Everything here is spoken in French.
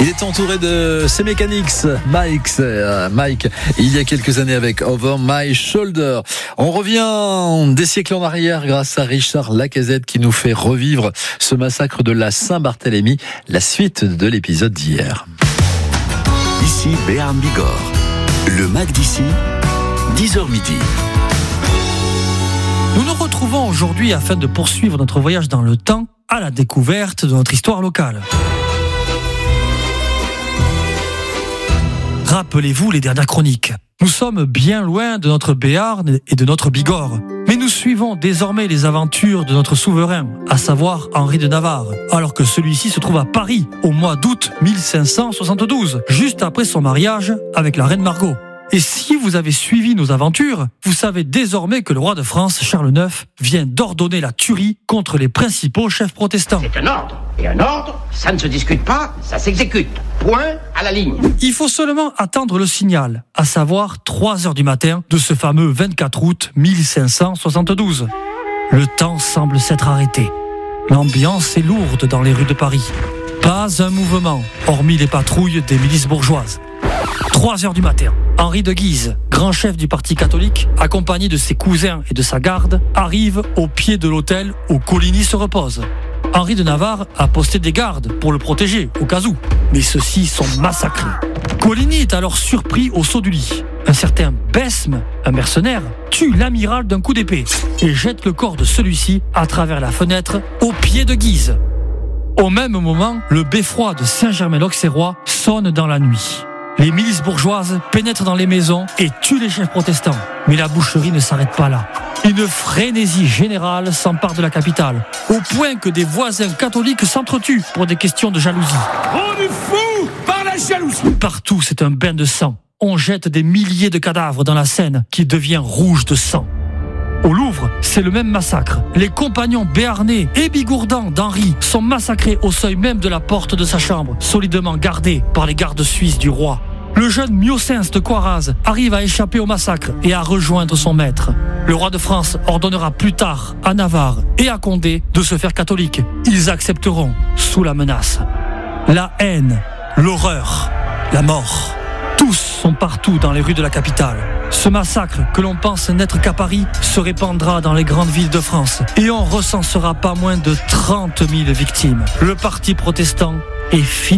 Il est entouré de ses Mechanics, Mike, il y a quelques années avec Over My Shoulder. On revient des siècles en arrière grâce à Richard Lacazette qui nous fait revivre ce massacre de la Saint-Barthélemy, la suite de l'épisode d'hier. Ici Béarn Bigorre, le Mac d'ici, 10h midi. Nous nous retrouvons aujourd'hui afin de poursuivre notre voyage dans le temps à la découverte de notre histoire locale. Rappelez-vous les dernières chroniques. Nous sommes bien loin de notre Béarn et de notre Bigorre. Mais nous suivons désormais les aventures de notre souverain, à savoir Henri de Navarre, alors que celui-ci se trouve à Paris au mois d'août 1572, juste après son mariage avec la reine Margot. Et si vous avez suivi nos aventures, vous savez désormais que le roi de France, Charles IX, vient d'ordonner la tuerie contre les principaux chefs protestants. C'est un ordre. Et un ordre, ça ne se discute pas, ça s'exécute. Point à la ligne. Il faut seulement attendre le signal, à savoir 3h du matin de ce fameux 24 août 1572. Le temps semble s'être arrêté. L'ambiance est lourde dans les rues de Paris. Pas un mouvement, hormis les patrouilles des milices bourgeoises. 3h du matin, Henri de Guise, grand chef du parti catholique, accompagné de ses cousins et de sa garde, arrive au pied de l'hôtel où Coligny se repose. Henri de Navarre a posté des gardes pour le protéger, au cas où, mais ceux-ci sont massacrés. Coligny est alors surpris au saut du lit. Un certain Besme, un mercenaire, tue l'amiral d'un coup d'épée et jette le corps de celui-ci à travers la fenêtre au pied de Guise. Au même moment, le beffroi de Saint-Germain-l'Auxerrois sonne dans la nuit. Les milices bourgeoises pénètrent dans les maisons et tuent les chefs protestants. Mais la boucherie ne s'arrête pas là. Une frénésie générale s'empare de la capitale, au point que des voisins catholiques s'entretuent pour des questions de jalousie. On est fou par la jalousie. Partout, c'est un bain de sang. On jette des milliers de cadavres dans la Seine qui devient rouge de sang. Au Louvre, c'est le même massacre. Les compagnons béarnais et bigourdans d'Henri sont massacrés au seuil même de la porte de sa chambre, solidement gardée par les gardes suisses du roi. Le jeune Miocens de Coiraz arrive à échapper au massacre et à rejoindre son maître. Le roi de France ordonnera plus tard à Navarre et à Condé de se faire catholiques. Ils accepteront sous la menace. La haine, l'horreur, la mort. Tous sont partout dans les rues de la capitale. Ce massacre, que l'on pense n'être qu'à Paris, se répandra dans les grandes villes de France et on recensera pas moins de 30 000 victimes. Le parti protestant est fini.